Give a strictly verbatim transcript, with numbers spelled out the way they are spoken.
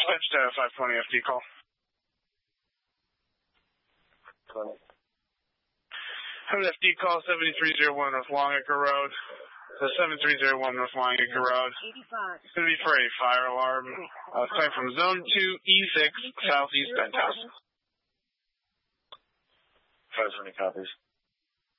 Dispatch to five twenty F D call. twenty. Have an F D call seventy-three oh one North Longacre Road. So seventy-three oh one North Longacre Road. eighty-five. It's going to be for a fire alarm. Uh, coming from Zone two E six, Southeast Penthouse. five twenty copies.